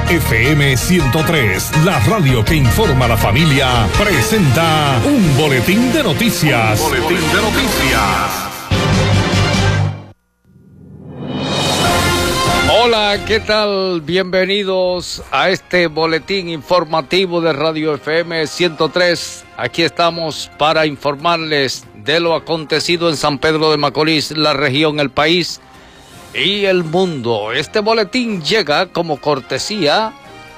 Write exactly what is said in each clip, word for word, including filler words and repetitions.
F M ciento tres, la radio que informa a la familia, presenta un boletín de noticias. Un boletín de noticias. Hola, ¿qué tal? Bienvenidos a este boletín informativo de Radio F M ciento tres. Aquí estamos para informarles de lo acontecido en San Pedro de Macorís, la región, el país y el mundo. Este boletín llega como cortesía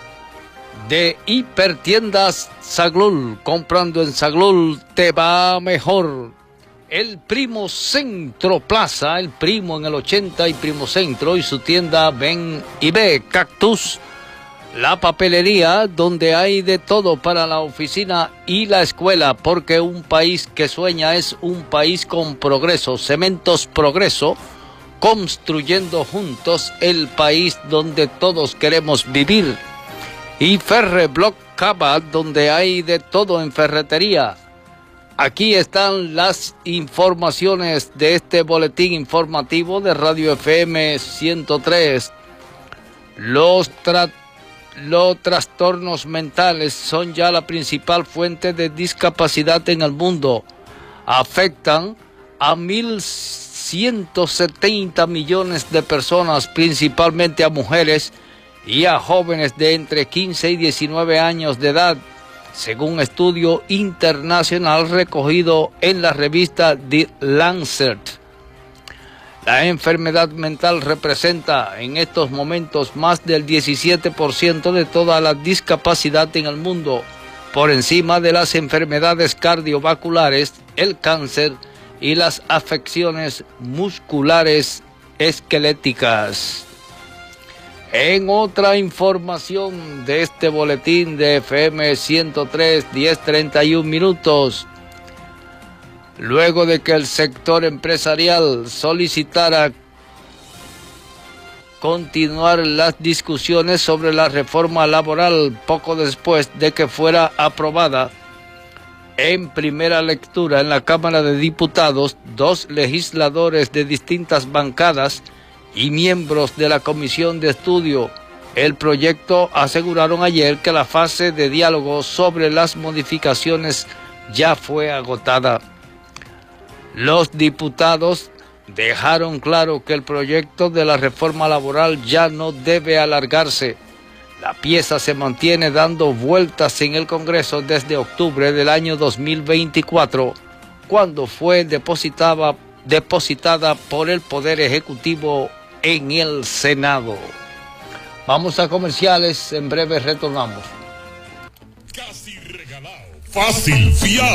de Hipertiendas Saglul. Comprando en Saglul te va mejor. El Primo Centro Plaza, el Primo en el ochenta y Primo Centro y su tienda Ven y Ve, Cactus, la papelería donde hay de todo para la oficina y la escuela, porque un país que sueña es un país con progreso. Cementos Progreso, construyendo juntos el país donde todos queremos vivir. Y Ferreblock Cava, donde hay de todo en ferretería. Aquí están las informaciones de este boletín informativo de Radio F M ciento tres. Los, tra- los trastornos mentales son ya la principal fuente de discapacidad en el mundo. Afectan a mil ciento setenta millones de personas, principalmente a mujeres y a jóvenes de entre quince y diecinueve años de edad, según estudio internacional recogido en la revista The Lancet. La enfermedad mental representa en estos momentos más del diecisiete por ciento de toda la discapacidad en el mundo, por encima de las enfermedades cardiovasculares, el cáncer y las afecciones musculares esqueléticas. En otra información de este boletín de F M ciento tres, diez treinta y un minutos, luego de que el sector empresarial solicitara continuar las discusiones sobre la reforma laboral poco después de que fuera aprobada en primera lectura en la Cámara de Diputados, dos legisladores de distintas bancadas y miembros de la Comisión de Estudio el proyecto aseguraron ayer que la fase de diálogo sobre las modificaciones ya fue agotada. Los diputados dejaron claro que el proyecto de la reforma laboral ya no debe alargarse. La pieza se mantiene dando vueltas en el Congreso desde octubre del año dos mil veinticuatro, cuando fue depositada, depositada por el Poder Ejecutivo en el Senado. Vamos a comerciales, en breve retornamos. Casi regalado. Fácil, fiable.